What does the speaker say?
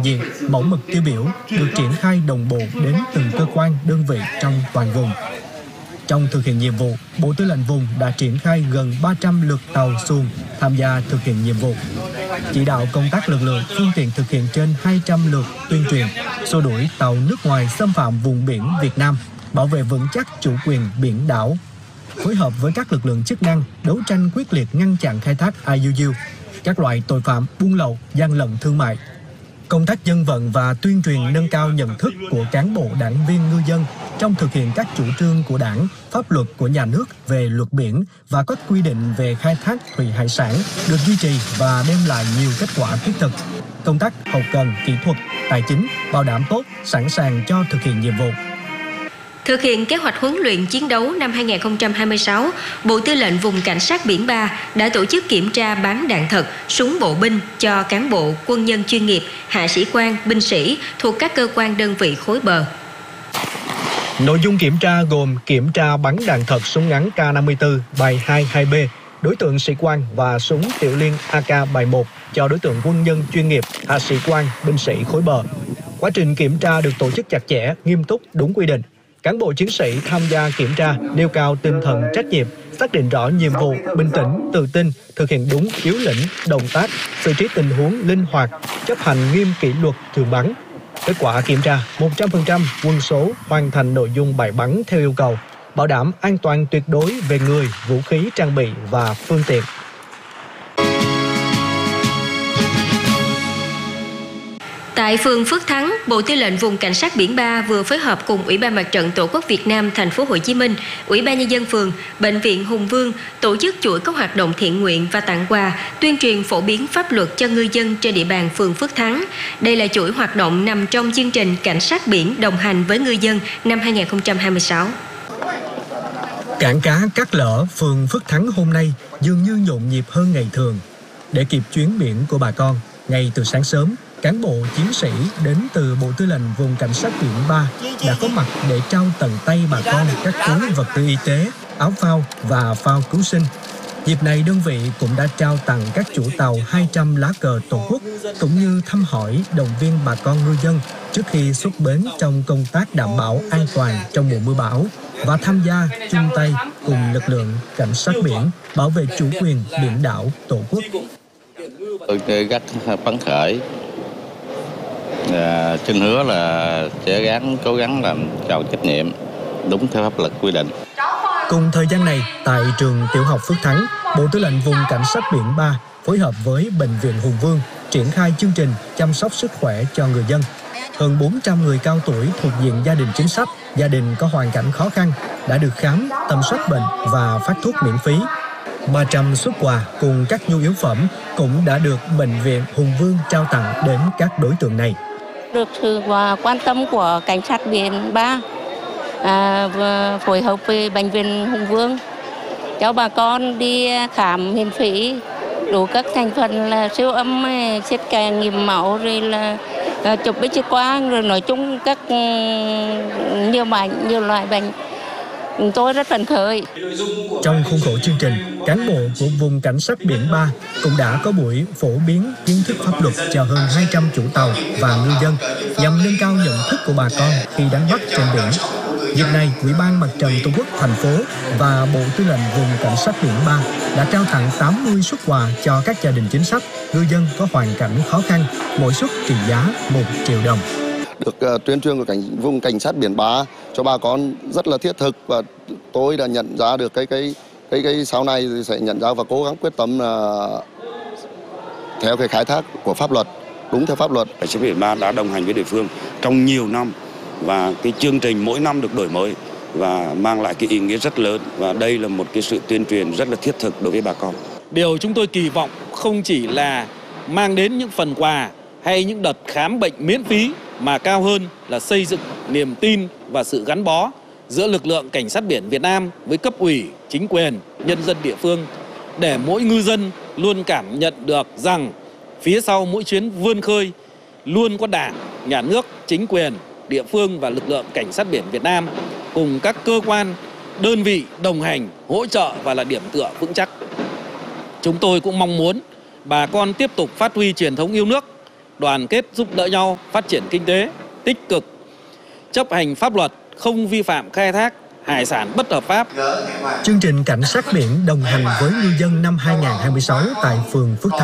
diện, mẫu mực tiêu biểu được triển khai đồng bộ đến từng cơ quan, đơn vị trong toàn vùng. Trong thực hiện nhiệm vụ, Bộ Tư lệnh Vùng đã triển khai gần 300 lượt tàu xuồng tham gia thực hiện nhiệm vụ. Chỉ đạo công tác lực lượng, phương tiện thực hiện trên 200 lượt tuyên truyền, xua đuổi tàu nước ngoài xâm phạm vùng biển Việt Nam, bảo vệ vững chắc chủ quyền biển đảo. Phối hợp với các lực lượng chức năng, đấu tranh quyết liệt ngăn chặn khai thác IUU, các loại tội phạm buôn lậu, gian lận thương mại. Công tác dân vận và tuyên truyền nâng cao nhận thức của cán bộ đảng viên ngư dân trong thực hiện các chủ trương của Đảng, pháp luật của nhà nước về luật biển và các quy định về khai thác thủy hải sản được duy trì và đem lại nhiều kết quả thiết thực. Công tác hậu cần, kỹ thuật, tài chính bảo đảm tốt, sẵn sàng cho thực hiện nhiệm vụ. Thực hiện kế hoạch huấn luyện chiến đấu năm 2026, Bộ Tư lệnh Vùng Cảnh sát Biển 3 đã tổ chức kiểm tra bán đạn thật, súng bộ binh cho cán bộ, quân nhân chuyên nghiệp, hạ sĩ quan, binh sĩ thuộc các cơ quan đơn vị khối bờ. Nội dung kiểm tra gồm kiểm tra bắn đạn thật súng ngắn K54 bài 22B, đối tượng sĩ quan và súng tiểu liên AK bài 1 cho đối tượng quân nhân chuyên nghiệp, hạ sĩ quan, binh sĩ khối bờ. Quá trình kiểm tra được tổ chức chặt chẽ, nghiêm túc, đúng quy định. Cán bộ chiến sĩ tham gia kiểm tra nêu cao tinh thần trách nhiệm, xác định rõ nhiệm vụ, bình tĩnh, tự tin, thực hiện đúng yếu lĩnh, động tác, xử trí tình huống linh hoạt, chấp hành nghiêm kỷ luật thường bắn. Kết quả kiểm tra, 100% quân số hoàn thành nội dung bài bắn theo yêu cầu, bảo đảm an toàn tuyệt đối về người, vũ khí, trang bị và phương tiện. Tại phường Phước Thắng, Bộ Tư lệnh Vùng Cảnh sát Biển 3 vừa phối hợp cùng Ủy ban Mặt trận Tổ quốc Việt Nam thành phố Hồ Chí Minh, Ủy ban nhân dân phường, Bệnh viện Hùng Vương tổ chức chuỗi các hoạt động thiện nguyện và tặng quà, tuyên truyền phổ biến pháp luật cho ngư dân trên địa bàn phường Phước Thắng. Đây là chuỗi hoạt động nằm trong chương trình Cảnh sát biển đồng hành với ngư dân năm 2026. Cảng cá Cát Lở, phường Phước Thắng hôm nay dường như nhộn nhịp hơn ngày thường. Để kịp chuyến biển của bà con, ngay từ sáng sớm, cán bộ chiến sĩ đến từ Bộ Tư lệnh Vùng Cảnh sát Biển 3 đã có mặt để trao tận tay bà con các túi vật tư y tế, áo phao và phao cứu sinh. Dịp này đơn vị cũng đã trao tặng các chủ tàu 200 lá cờ Tổ quốc, cũng như thăm hỏi, động viên bà con ngư dân trước khi xuất bến trong công tác đảm bảo an toàn trong mùa mưa bão và tham gia chung tay cùng lực lượng cảnh sát biển bảo vệ chủ quyền biển đảo Tổ quốc. Tôi rất phấn khởi, xin hứa là sẽ cố gắng làm tròn trách nhiệm đúng theo pháp luật quy định. Cùng thời gian này, tại trường tiểu học Phước Thắng, Bộ Tư lệnh Vùng Cảnh sát Biển 3 phối hợp với Bệnh viện Hùng Vương triển khai chương trình chăm sóc sức khỏe cho người dân. Hơn 400 người cao tuổi thuộc diện gia đình chính sách, gia đình có hoàn cảnh khó khăn đã được khám, tầm soát bệnh và phát thuốc miễn phí. 300 suất quà cùng các nhu yếu phẩm cũng đã được Bệnh viện Hùng Vương trao tặng đến các đối tượng này. Được sự quan tâm của Cảnh sát biển 3 phối hợp với Bệnh viện Hùng Vương cho bà con đi khám miễn phí đủ các thành phần là siêu âm, xét nghiệm máu, rồi là chụp X-quang, rồi nói chung các nhiều loại bệnh. Tôi rất phấn khởi. Trong khuôn khổ chương trình, cán bộ của Vùng Cảnh sát Biển 3 cũng đã có buổi phổ biến kiến thức pháp luật cho hơn 200 chủ tàu và ngư dân nhằm nâng cao nhận thức của bà con khi đánh bắt trên biển. Dịp này, Ủy ban Mặt trận Tổ quốc thành phố và Bộ Tư lệnh Vùng Cảnh sát Biển 3 đã trao tặng 80 suất quà cho các gia đình chính sách, ngư dân có hoàn cảnh khó khăn, mỗi suất trị giá 1 triệu đồng. Được tuyên truyền của Vùng Cảnh sát Biển 3 cho bà con rất là thiết thực, và tôi đã nhận ra được cái sau này thì sẽ nhận ra và cố gắng quyết tâm theo cái khai thác của pháp luật, đúng theo pháp luật. Cảnh sát biển 3 đã đồng hành với địa phương trong nhiều năm, và cái chương trình mỗi năm được đổi mới và mang lại cái ý nghĩa rất lớn, và đây là một cái sự tuyên truyền rất là thiết thực đối với bà con. Điều chúng tôi kỳ vọng không chỉ là mang đến những phần quà hay những đợt khám bệnh miễn phí, mà cao hơn là xây dựng niềm tin và sự gắn bó giữa lực lượng cảnh sát biển Việt Nam với cấp ủy, chính quyền, nhân dân địa phương, để mỗi ngư dân luôn cảm nhận được rằng phía sau mỗi chuyến vươn khơi luôn có Đảng, Nhà nước, chính quyền, địa phương và lực lượng cảnh sát biển Việt Nam cùng các cơ quan, đơn vị đồng hành, hỗ trợ và là điểm tựa vững chắc. Chúng tôi cũng mong muốn bà con tiếp tục phát huy truyền thống yêu nước, đoàn kết giúp đỡ nhau, phát triển kinh tế, tích cực chấp hành pháp luật, không vi phạm khai thác hải sản bất hợp pháp. Chương trình Cảnh sát biển đồng hành với ngư dân năm 2026 tại phường Phước Thắng